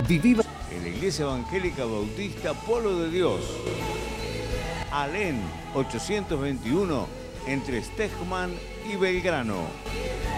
Viví En la Iglesia Evangélica Bautista Polo de Dios. Alén 821, entre Stegman y Belgrano.